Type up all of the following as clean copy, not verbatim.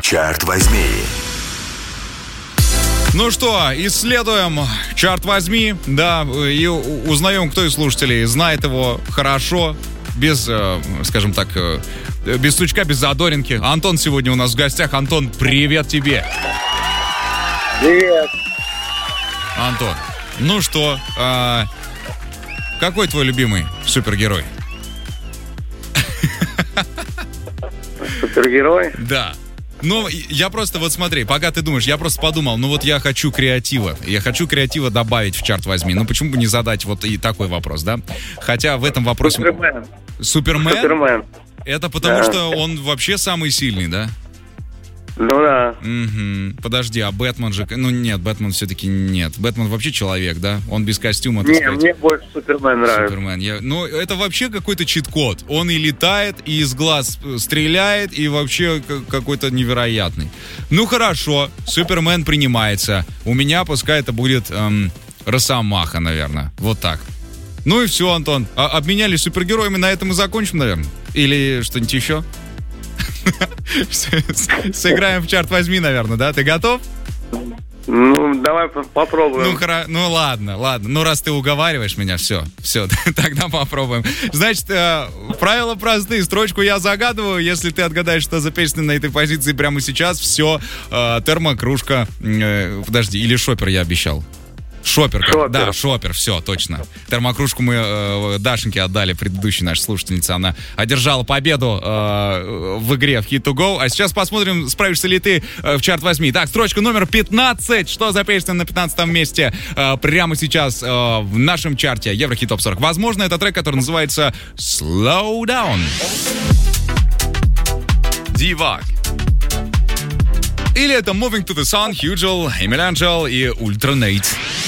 Чарт возьми. Ну что, исследуем чарт возьми, да, и узнаем, кто из слушателей знает его хорошо, без, скажем так, без сучка, без задоринки. Антон сегодня у нас в гостях. Антон, привет тебе. Привет. Антон, ну что, какой твой любимый супергерой? Супергерой? Да. Ну, я просто, вот смотри, пока ты думаешь, я просто подумал, ну вот я хочу креатива. Я хочу креатива добавить в чарт возьми. Ну, почему бы не задать вот и такой вопрос, да? Хотя в этом вопросе... Супермен. Супермен? Это потому, что он вообще самый сильный, да? Ну да. Угу. Подожди, а Бэтмен же... Ну нет, Бэтмен все-таки нет. Бэтмен вообще человек, да? Он без костюма, так сказать. Мне больше Супермен нравится. Супермен. Ну, это вообще какой-то чит-код. Он и летает, и из глаз стреляет, и вообще какой-то невероятный. Ну, хорошо, Супермен принимается. У меня пускай это будет Росомаха, наверное. Вот так. Ну и все, Антон. Обменялись супергероями, на этом и закончим, наверное. Или что-нибудь еще? Сыграем в чарт возьми, наверное, да? Ты готов? Ну, давай попробуем. Ну, ладно. Ну, раз ты уговариваешь меня, все, тогда попробуем. Значит, правила простые. Строчку я загадываю. Если ты отгадаешь, что за песня на этой позиции прямо сейчас, все, термокружка. Подожди, или шопер я обещал? Шопер. Да, шопер, все, точно. Термокружку мы Дашеньке отдали, предыдущей нашей слушательнице. Она одержала победу в игре в Hit to Go. А сейчас посмотрим, справишься ли ты в чарт возьми. Так, строчка номер 15. Что за песня на 15 месте прямо сейчас в нашем чарте Еврохит Топ 40? Возможно, это трек, который называется Slow Down. Дивак. Или это Moving to the Sun, Hugel, Emil Angel и Ultranate.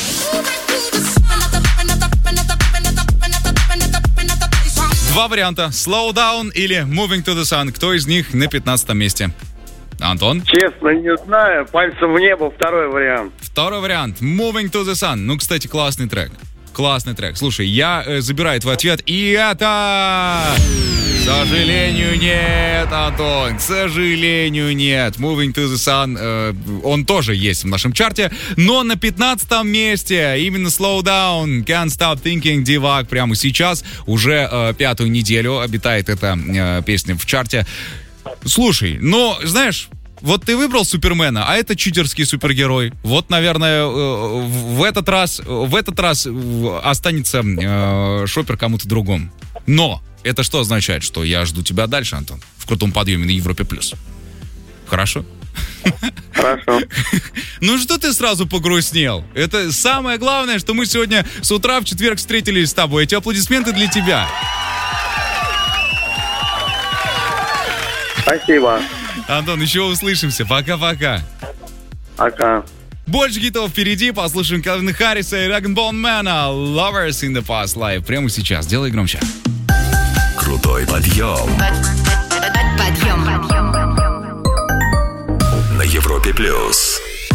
Два варианта. Slow Down или Moving to the Sun. Кто из них на 15 месте? Антон? Честно, не знаю. Пальцем в небо. Второй вариант. Второй вариант. Moving to the Sun. Ну, кстати, классный трек. Классный трек. Слушай, я забираю твой ответ. И это... К сожалению, нет, Антон. К сожалению, нет. Moving to the Sun, он тоже есть в нашем чарте, но на 15 месте именно Slow Down, Can't Stop Thinking, Дивак. Прямо сейчас, уже пятую неделю обитает эта песня в чарте. Слушай, но, знаешь... Вот ты выбрал Супермена, а это читерский супергерой. Вот, наверное, в этот раз останется шопер кому-то другому. Но это что означает? Что я жду тебя дальше, Антон, в крутом подъеме на Европе+. Хорошо? Хорошо. Ну что ты сразу погрустнел? Это самое главное, что мы сегодня с утра в четверг встретились с тобой. Эти аплодисменты для тебя. Спасибо. Антон, еще услышимся. Пока-пока. Пока. Больше гитов впереди. Послушаем Калвина Харриса и Rag & Bone Man Lovers in the Past Life. Прямо сейчас. Делай громче. Крутой подъем. Подъем. На Европе+.